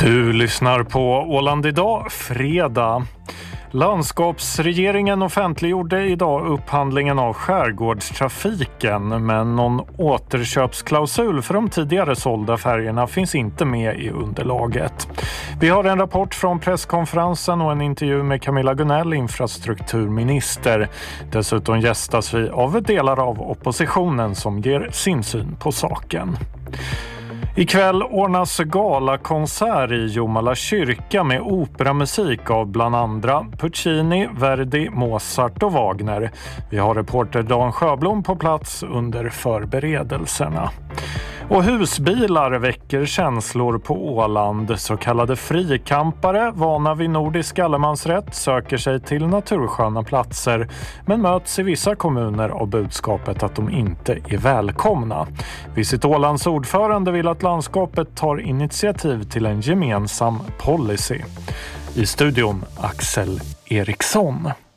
Du lyssnar på Åland idag, fredag. Landskapsregeringen offentliggjorde idag upphandlingen av skärgårdstrafiken, men någon återköpsklausul för de tidigare sålda färgerna finns inte med i underlaget. Vi har en rapport från presskonferensen och en intervju med Camilla Gunnell, infrastrukturminister. Dessutom gästas vi av delar av oppositionen som ger sin syn på saken. Ikväll ordnas galakonsert i Jomala kyrka med operamusik av bland andra Puccini, Verdi, Mozart och Wagner. Vi har reporter Dan Sjöblom på plats under förberedelserna. Och husbilar väcker känslor på Åland. Så kallade frikampare, vana vid nordisk allemansrätt, söker sig till natursköna platser men möts i vissa kommuner av budskapet att de inte är välkomna. Visit Ålands ordförande vill att landskapet tar initiativ till en gemensam policy. I studion Axel Eriksson.